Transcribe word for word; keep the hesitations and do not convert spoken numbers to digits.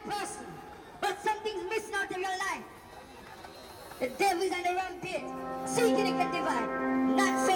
person, but something's missing out of your life. The devil's on the rampage, seeking it can divide, not